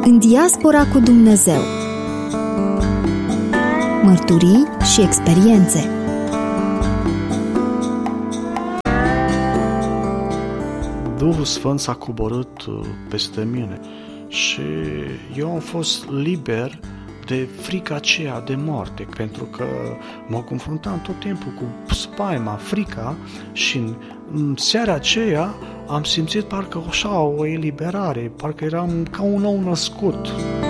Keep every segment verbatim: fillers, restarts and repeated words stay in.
În diaspora cu Dumnezeu. Mărturii și experiențe. Duhul Sfânt s-a coborât peste mine și eu am fost liber de frica aceea de moarte, pentru că mă confruntam tot timpul cu spaima, frica, și în, în seara aceea am simțit parcă așa o eliberare, parcă eram ca un nou născut.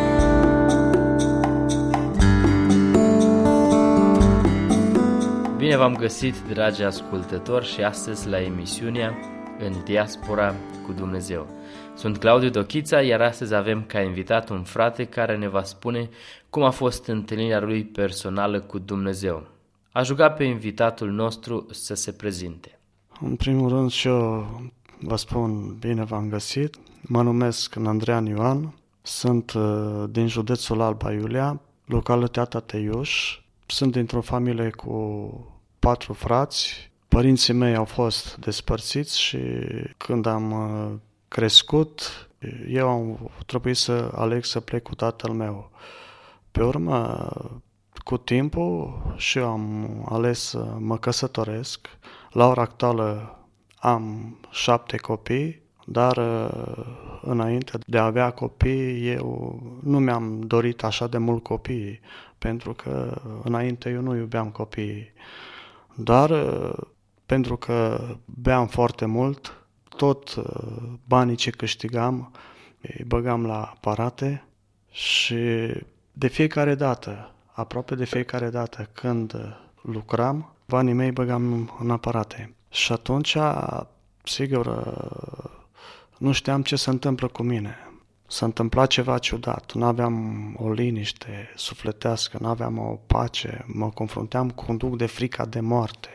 Bine v-am găsit, dragi ascultători, și astăzi la emisiunea În diaspora cu Dumnezeu. Sunt Claudiu Dochița, iar astăzi avem ca invitat un frate care ne va spune cum a fost întâlnirea lui personală cu Dumnezeu. Aș ruga pe invitatul nostru să se prezinte. În primul rând și eu vă spun bine v-am găsit. Mă numesc Andrean Ioan, sunt din județul Alba Iulia, localitatea Teiuș. Sunt dintr-o familie cu patru frați. Părinții mei au fost despărțiți și când am crescut, eu am trebuit să aleg să plec cu tatăl meu. Pe urmă, cu timpul, și eu am ales să mă căsătoresc. La ora actuală am șapte copii, dar înainte de a avea copii, eu nu mi-am dorit așa de mult copii, pentru că înainte eu nu iubeam copiii. Dar pentru că beam foarte mult, tot banii ce câștigam îi băgam la aparate și de fiecare dată, aproape de fiecare dată când lucram, banii mei băgam în aparate. Și atunci, sigur, nu știam ce se întâmplă cu mine. S-a întâmplat ceva ciudat, nu aveam o liniște sufletească, nu aveam o pace, mă confrunteam cu un duc de frica de moarte.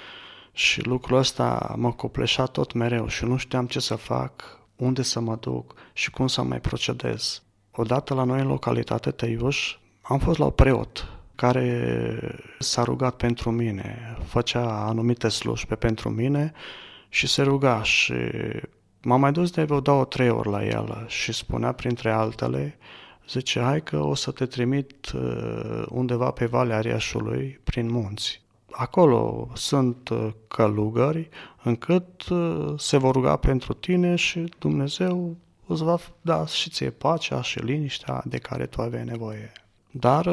Și lucrul ăsta mă copleșea tot mereu și nu știam ce să fac, unde să mă duc și cum să mai procedez. Odată la noi în localitate Teiuș am fost la un preot care s-a rugat pentru mine, făcea anumite slujbe pentru mine și se ruga și m-am mai dus de vreo două, trei ori la el și spunea printre altele, zice, hai că o să te trimit undeva pe Valea Riașului prin munți. Acolo sunt călugări încât se vor ruga pentru tine și Dumnezeu îți va da și ție pacea și liniștea de care tu aveai nevoie. Dar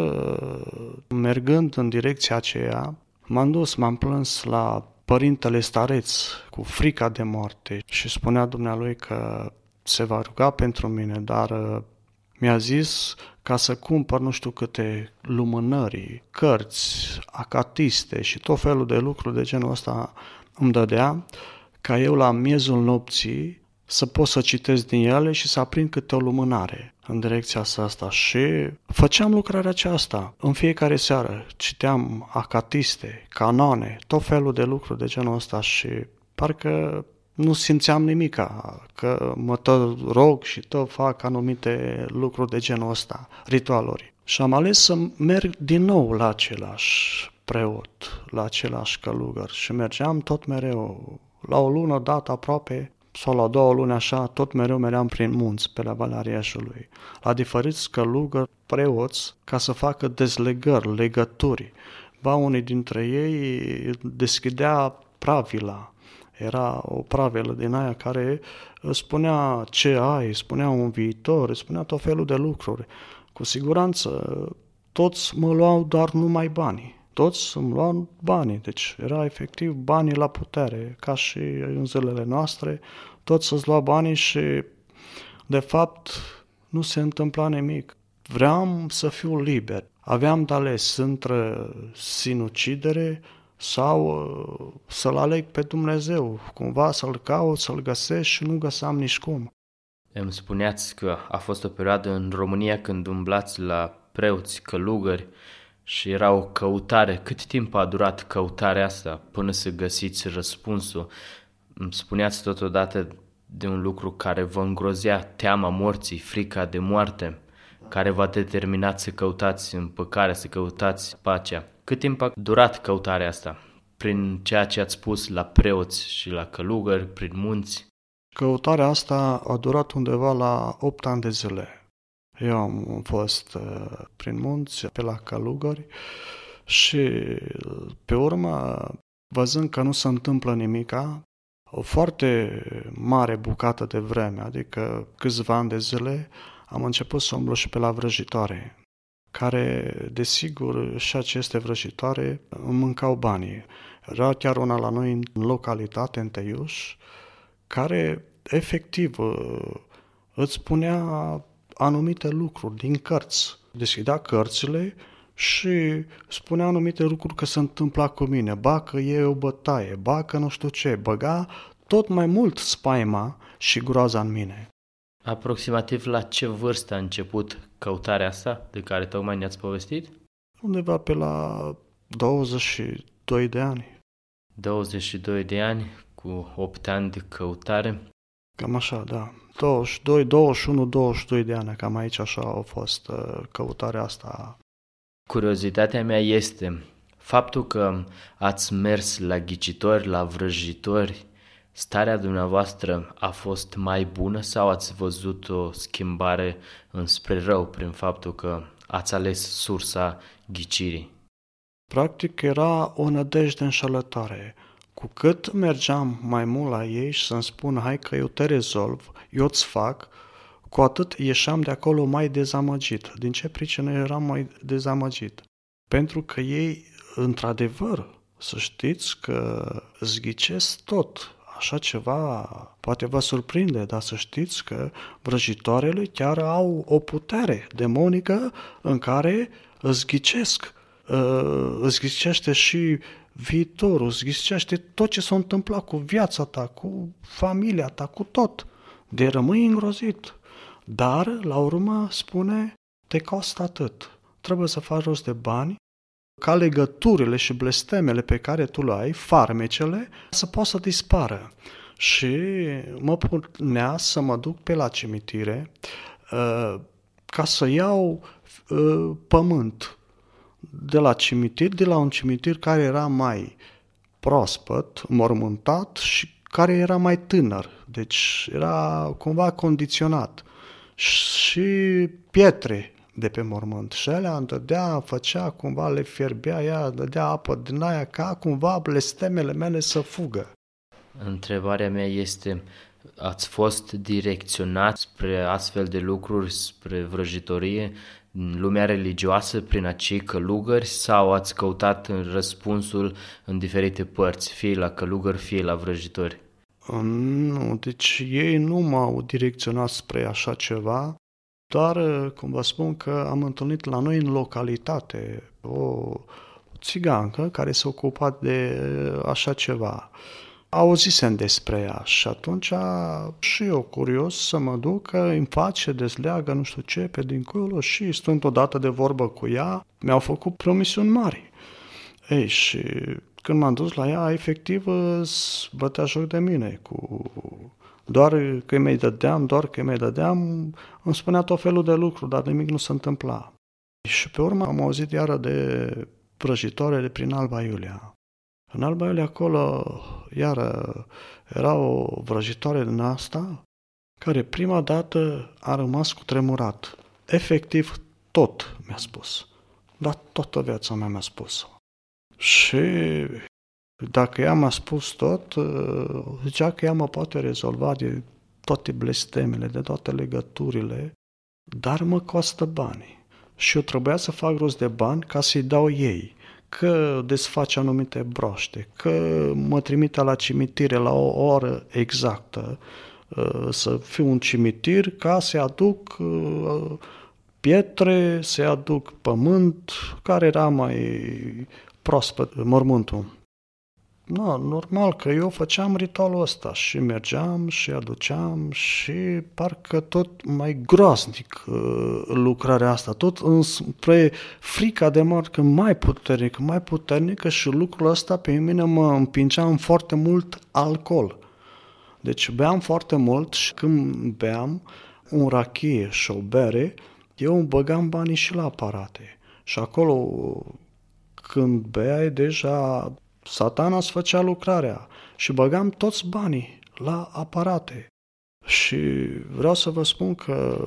mergând în direcția aceea, m-am dus, m-am plâns la părintele stareț cu frica de moarte și spunea dumnealui că se va ruga pentru mine, dar mi-a zis ca să cumpăr nu știu câte lumânări, cărți, acatiste și tot felul de lucruri de genul ăsta îmi dădea, ca eu la miezul nopții să pot să citesc din ele și să aprind câte o lumânare în direcția asta. Și făceam lucrarea aceasta. În fiecare seară citeam acatiste, canoane, tot felul de lucruri de genul ăsta și parcă nu simțeam nimica, că mă tot rog și tot fac anumite lucruri de genul ăsta, ritualuri. Și am ales să merg din nou la același preot, la același călugăr și mergeam tot mereu, la o lună dată aproape, sau la două luni așa, tot mereu meream prin munți, pe la Valea Riașului, la diferiți călugări, preoți, ca să facă dezlegări, legături. Ba, unii dintre ei deschidea pravila. Era o pravelă din aia care spunea ce ai, spunea un viitor, spunea tot felul de lucruri. Cu siguranță, toți mă luau doar numai banii. Toți îmi luau banii, deci era efectiv banii la putere, ca și în zilele noastre, toți îți luau banii și, de fapt, nu se întâmpla nimic. Vreau să fiu liber. Aveam de ales între sinucidere sau să-L aleg pe Dumnezeu, cumva să-L caut, să-L găsesc și nu găseam nici cum. Îmi spuneați că a fost o perioadă în România când umblați la preoți, călugări și era o căutare. Cât timp a durat căutarea asta până să găsiți răspunsul? Îmi spuneați totodată de un lucru care vă îngrozea, teama morții, frica de moarte, care v-a determinat să căutați împăcarea, să căutați pacea. Cât timp a durat căutarea asta? Prin ceea ce ați spus la preoți și la călugări, prin munți? Căutarea asta a durat undeva la opt ani de zile. Eu am fost prin munți, pe la călugări și pe urmă, văzând că nu se întâmplă nimica, o foarte mare bucată de vreme, adică câțiva ani de zile, am început să umblu și pe la vrăjitoare, care, desigur, și aceste vrăjitoare îmi mâncau banii. Era chiar una la noi în localitate, în Teiuș, care, efectiv, îți spunea anumite lucruri din cărți. Deschidea cărțile și spunea anumite lucruri că se întâmpla cu mine, ba că e o bătaie, ba că nu știu ce, băga tot mai mult spaima și groaza în mine. Aproximativ la ce vârstă a început căutarea asta de care tocmai ne-ați povestit? Undeva pe la douăzeci și doi de ani. douăzeci și doi de ani, cu opt ani de căutare. Cam așa, da. douăzeci și doi, douăzeci și unu, douăzeci și doi de ani, cam aici așa a fost uh, căutarea asta. Curiozitatea mea este faptul că ați mers la ghicitori, la vrăjitori, starea dumneavoastră a fost mai bună sau ați văzut o schimbare înspre rău prin faptul că ați ales sursa ghicirii? Practic era o nădejde înșelătoare. Cu cât mergeam mai mult la ei și să-mi spun, hai că eu te rezolv, eu îți fac, cu atât ieșeam de acolo mai dezamăgit. Din ce pricină eram mai dezamăgit? Pentru că ei, într-adevăr, să știți că îți ghicesc tot. Așa ceva poate vă surprinde, dar să știți că vrăjitoarele chiar au o putere demonică în care îți ghicesc. Îți ghicește și viitorul, îți ghicește tot ce s-a întâmplat cu viața ta, cu familia ta, cu tot. De rămâi îngrozit. Dar, la urmă, spune, te costă atât. Trebuie să faci rost de bani ca legăturile și blestemele pe care tu le ai, farmecele, să poată să dispară. Și mă punea să mă duc pe la cimitire uh, ca să iau uh, pământ de la cimitir, de la un cimitir care era mai proaspăt, mormântat și care era mai tânăr. Deci era cumva condiționat. Și pietre de pe mormânt. Și alea îmi dădea, făcea, cumva le fierbea ea, dădea apă din aia ca cumva blestemele mele să fugă. Întrebarea mea este, ați fost direcționat spre astfel de lucruri, spre vrăjitorie, în lumea religioasă, prin acei călugări, sau ați căutat răspunsul în diferite părți, fie la călugări, fie la vrăjitori? Nu, deci ei nu m-au direcționat spre așa ceva, doar, cum vă spun, că am întâlnit la noi în localitate o țigancă care s-a ocupat de așa ceva. Auzisem despre ea și atunci și eu curios să mă duc, că îmi face, dezleagă, nu știu ce, pe dincolo și stând odată de vorbă cu ea, mi-au făcut promisiuni mari. Ei, și când m-am dus la ea, efectiv bătea joc de mine, cu doar că mi-i dădeam, doar că mi-i dădeam, îmi spunea tot felul de lucruri, dar nimic nu se întâmpla. Și pe urmă am auzit iară de vrăjitoare de prin Alba Iulia. În Alba Iulia acolo, iară, era o vrăjitoare din asta, care prima dată a rămas cu tremurat. Efectiv, tot mi-a spus. Dar toată viața mea mi-a spus. Și dacă ea m-a spus tot, zicea că ea mă poate rezolva de toate blestemele, de toate legăturile, dar mă costă bani. Și eu trebuia să fac rost de bani ca să-i dau ei, că desface anumite broaște, că mă trimite la cimitire la o oră exactă, să fiu un cimitir ca să-i aduc pietre, să-i aduc pământ, care era mai proaspăt, mormântul. No, normal că eu făceam ritualul ăsta și mergeam și aduceam și parcă tot mai groaznic uh, lucrarea asta, tot înspre frica de moarte mai puternică, mai puternică și lucrul ăsta pe mine mă împingea în foarte mult alcool. Deci beam foarte mult și când beam un rachie și o bere, eu îmi băgam banii și la aparate. Și acolo când beai deja Satana îți făcea lucrarea și băgam toți banii la aparate. Și vreau să vă spun că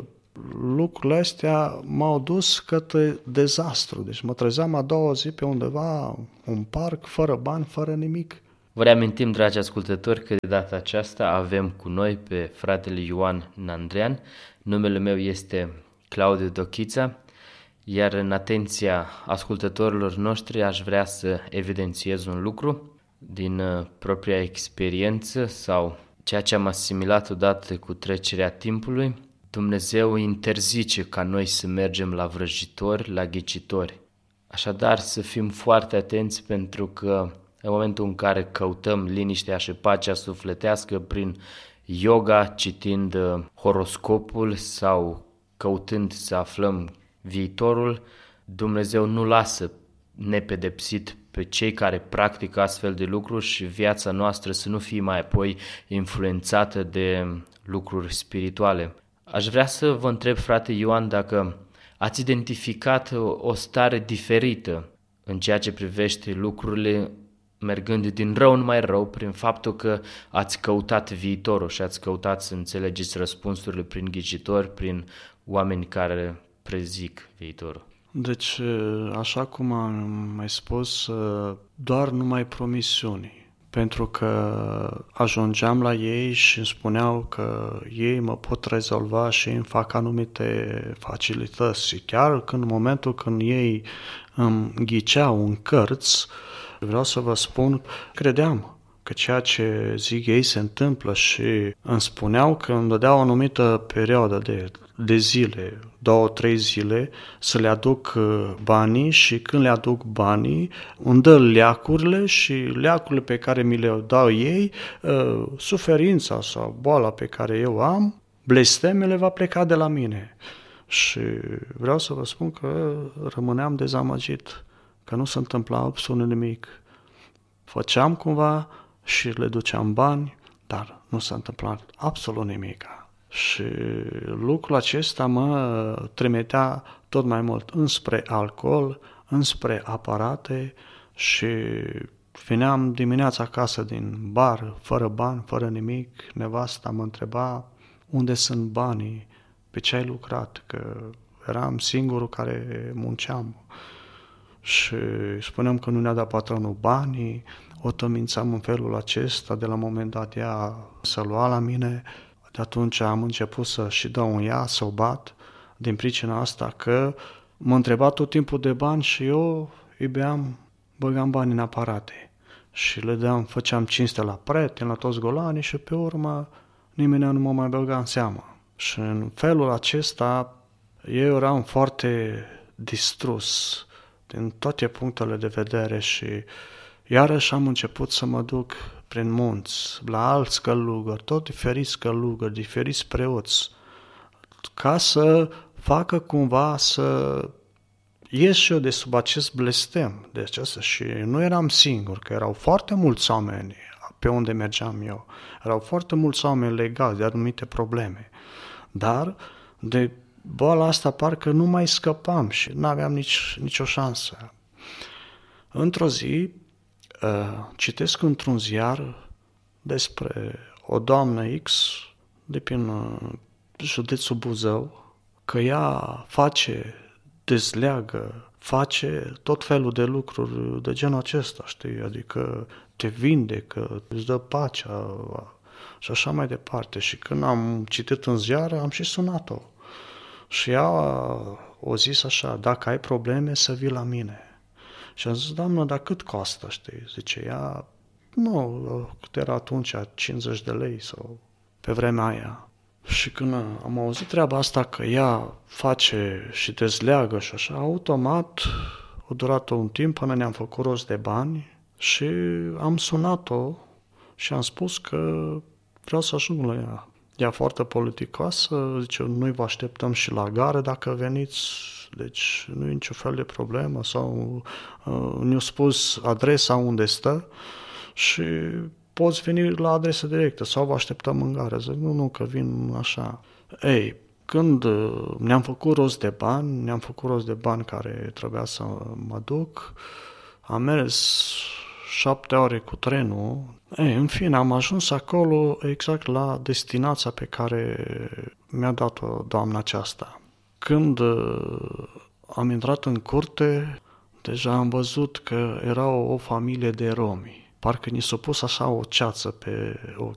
lucrurile astea m-au dus către dezastru. Deci mă trezeam a doua zi pe undeva, un parc, fără bani, fără nimic. Vă reamintim, dragi ascultători, că de data aceasta avem cu noi pe fratele Ioan Nandrean. Numele meu este Claudiu Dochița, iar în atenția ascultătorilor noștri aș vrea să evidențiez un lucru din propria experiență sau ceea ce am asimilat odată cu trecerea timpului. Dumnezeu interzice ca noi să mergem la vrăjitori, la ghicitori. Așadar, să fim foarte atenți, pentru că în momentul în care căutăm liniștea și pacea sufletească prin yoga, citind horoscopul sau căutând să aflăm viitorul, Dumnezeu nu lasă nepedepsit pe cei care practică astfel de lucruri și viața noastră să nu fie mai apoi influențată de lucruri spirituale. Aș vrea să vă întreb, frate Ioan, dacă ați identificat o stare diferită în ceea ce privește lucrurile mergând din rău în mai rău prin faptul că ați căutat viitorul și ați căutat să înțelegeți răspunsurile prin ghicitori, prin oameni care prezic viitorul. Deci, așa cum am mai spus, doar numai promisiuni. Pentru că ajungeam la ei și îmi spuneau că ei mă pot rezolva și îmi fac anumite facilități. Și chiar când, în momentul când ei îmi ghiceau în cărți, vreau să vă spun, credeam că ceea ce zic ei se întâmplă și îmi spuneau că îmi dădeau o anumită perioadă de, de zile, două, trei zile, să le aduc banii și când le aduc banii, îmi dă leacurile și leacurile pe care mi le dau ei, suferința sau boala pe care eu am, blestemele va pleca de la mine. Și vreau să vă spun că rămâneam dezamăgit, că nu se întâmpla absolut nimic. Făceam cumva și le duceam bani, dar nu s-a întâmplat absolut nimic. Și lucrul acesta mă trimitea tot mai mult înspre alcool, înspre aparate și veneam dimineața acasă din bar, fără bani, fără nimic. Nevasta mă întreba unde sunt banii, pe ce ai lucrat, că eram singurul care munceam. Și spuneam că nu ne-a dat patronul banii, o tămințam în felul acesta, de la un moment dat ea să lua la mine, de atunci am început să și dau un ea, să o bat, din pricina asta că mă întreba tot timpul de bani și eu îi beam, băgam bani în aparate și le deam, făceam cinste la prieteni, la toți golanii și pe urmă nimeni nu mă mai băga în seamă. Și în felul acesta eu eram foarte distrus din toate punctele de vedere și iarăși am început să mă duc prin munți, la alți călugări, tot diferiți călugări, diferiți preoți, ca să facă cumva să ies și eu de sub acest blestem. De acesta. Și nu eram singur, că erau foarte mulți oameni pe unde mergeam eu. Erau foarte mulți oameni legați de anumite probleme. Dar de boala asta parcă nu mai scăpam și nu aveam nici, nicio șansă. Într-o zi citesc într-un ziar despre o doamnă X de prin județul Buzău, că ea face, dezleagă, face tot felul de lucruri de genul acesta, știi? Adică te vindecă, îți dă pacea și așa mai departe. Și când am citit în ziar, am și sunat-o. Și ea o zis așa, dacă ai probleme, să vii la mine. Și am zis, doamnă, dar cât costă, știi? Zice ea, nu, cât era atunci, cincizeci de lei sau pe vremea aia. Și când am auzit treaba asta, că ea face și dezleagă și așa, automat a durat un timp până ne-am făcut rost de bani și am sunat-o și am spus că vreau să ajung la ea. Ea foarte politicoasă, zice, noi vă așteptăm și la gară dacă veniți, deci nu e niciun fel de problemă. Sau uh, ne-a spus adresa unde stă și poți veni la adresă directă sau vă așteptăm în gară. Zic, nu, nu, că vin așa. Ei, când ne-am făcut rost de bani, ne-am făcut rost de bani care trebuia să mă duc, am mers șapte ore cu trenul. Ei, în fine, am ajuns acolo exact la destinația pe care mi-a dat-o doamna aceasta. Când am intrat în curte, deja am văzut că era o, o familie de romi. Parcă ni s-a pus așa o ceață pe ochi.